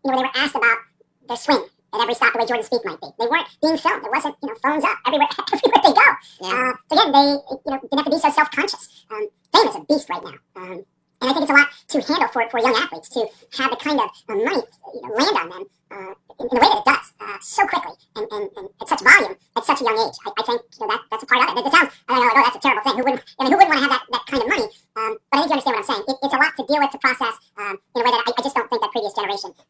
they were asked about their swing at every stop, the way Jordan Spieth might be. They weren't being filmed. There wasn't, phones up everywhere, everywhere they go. Yeah. So again, they, didn't have to be so self-conscious. Fame is a beast right now. And I think it's a lot to handle for young athletes to have the kind of money, land on them in the way that it does so quickly and at such volume at such a young age. I think that's a part of it. It sounds, I don't know, like, oh, that's a terrible thing. Who wouldn't want to have that kind of money? But I think you understand what I'm saying. It's a lot to deal with, to process in a way that I just don't think that previous generation